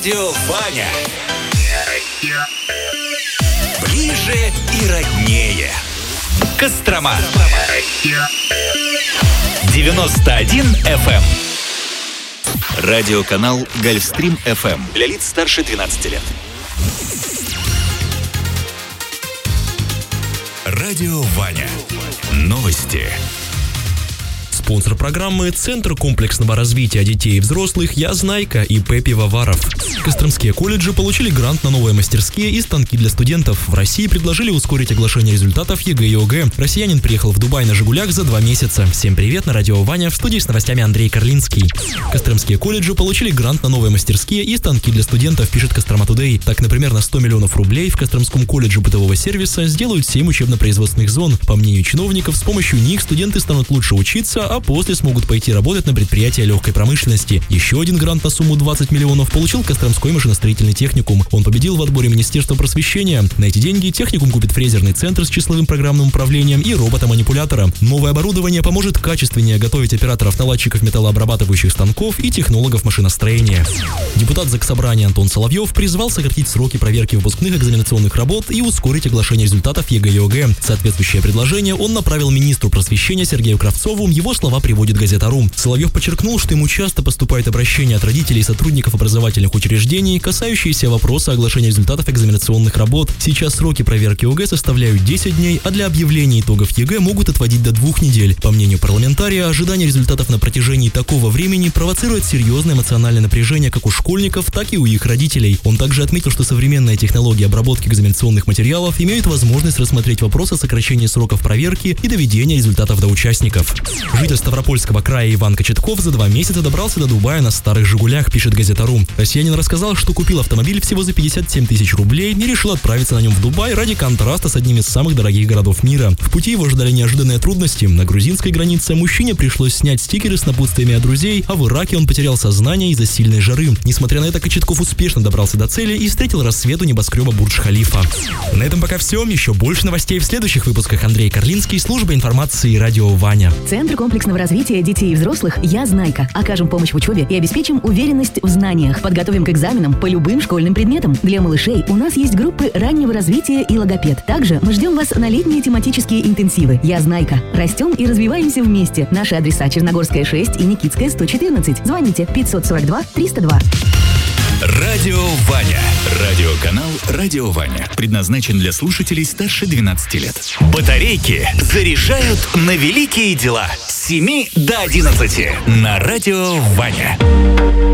Радио Ваня. Ближе и роднее. Кострома. 91 FM. Радиоканал Гольфстрим FM. Для лиц старше 12 лет. Радио Ваня. Новости. Спонсор программы — Центр комплексного развития детей и взрослых «Я Знайка» и ИП Пивоваров. Костромские колледжи получили грант на новые мастерские и станки для студентов. В России предложили ускорить оглашение результатов ЕГЭ и ОГЭ. Россиянин приехал в Дубай на «Жигулях» за 2 месяца. Всем привет, на радио Ваня, в студии с новостями Андрей Карлинский. Костромские колледжи получили грант на новые мастерские и станки для студентов, пишет Кострома Тудей. Так, например, на 100 миллионов рублей в Костромском колледже бытового сервиса сделают 7 учебно-производственных зон. По мнению чиновников, с помощью них студенты станут лучше учиться, а после смогут пойти работать на предприятия легкой промышленности. Еще один грант на сумму 20 миллионов получил Костромской машиностроительный техникум. Он победил в отборе Министерства просвещения. На эти деньги техникум купит фрезерный центр с числовым программным управлением и робота-манипулятора. Новое оборудование поможет качественнее готовить операторов-наладчиков металлообрабатывающих станков и технологов машиностроения. Депутат Заксобрания Антон Соловьев призвал сократить сроки проверки выпускных экзаменационных работ и ускорить оглашение результатов ЕГЭ и ОГЭ. Соответствующее предложение он направил министру просвещения Сергею Кравцову. Его слова приводит Газета.ру. Соловьев подчеркнул, что ему часто поступают обращения от родителей и сотрудников образовательных учреждений, касающиеся вопроса оглашения результатов экзаменационных работ. Сейчас сроки проверки ОГЭ составляют 10 дней, а для объявления итогов ЕГЭ могут отводить до 2 недель. По мнению парламентария, ожидание результатов на протяжении такого времени провоцирует серьезное эмоциональное напряжение как у школьников, так и у их родителей. Он также отметил, что современные технологии обработки экзаменационных материалов имеют возможность рассмотреть вопрос о сокращении сроков проверки и доведения результатов до участников. Житель Ставропольского края Иван Кочетков за 2 месяца добрался до Дубая на старых «Жигулях», пишет Газета.ру. Россиянин рассказал, что купил автомобиль всего за 57 тысяч рублей и решил отправиться на нем в Дубай ради контраста с одним из самых дорогих городов мира. В пути его ждали неожиданные трудности. На грузинской границе мужчине пришлось снять стикеры с напутствиями от друзей, а в Ираке он потерял сознание из-за сильной жары. Несмотря на это, Кочетков успешно добрался до цели и встретил рассвет у небоскреба Бурдж-Халифа. На этом пока все. Еще больше новостей в следующих выпусках. Андрей Карлинский, служба информации «Радио Ваня». Центр комплексного развития детей и взрослых «Я Знайка». Окажем помощь в учебе и обеспечим уверенность в знаниях. Подготовим к экзаменам по любым школьным предметам. Для малышей у нас есть группы раннего развития и логопед. Также мы ждем вас на летние тематические интенсивы. «Я Знайка». Растем и развиваемся вместе. Наши адреса: Черногорская 6 и Никитская 114. Звоните 542 302. Радио Ваня. Радиоканал Радио Ваня. Предназначен для слушателей старше 12 лет. Батарейки заряжают на великие дела. С 7 до 11 на Радио Ваня.